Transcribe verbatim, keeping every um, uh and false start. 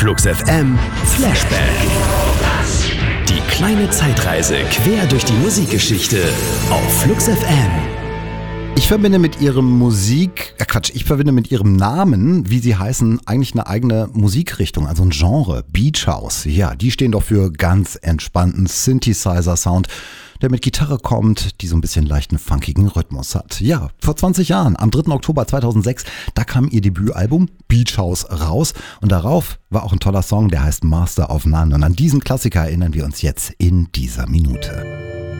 Flux F M Flashback. Die kleine Zeitreise quer durch die Musikgeschichte auf Flux F M. Ich verbinde mit ihrem Musik, ja Quatsch, ich verbinde mit ihrem Namen, wie sie heißen, eigentlich eine eigene Musikrichtung, also ein Genre, Beach House. Ja, die stehen doch für ganz entspannten Synthesizer-Sound, der mit Gitarre kommt, die so ein bisschen leichten, funkigen Rhythmus hat. Ja, vor zwanzig Jahren, am dritten Oktober zweitausendsechs, da kam ihr Debütalbum Beach House raus und darauf war auch ein toller Song, der heißt Master of None. Und an diesen Klassiker erinnern wir uns jetzt in dieser Minute.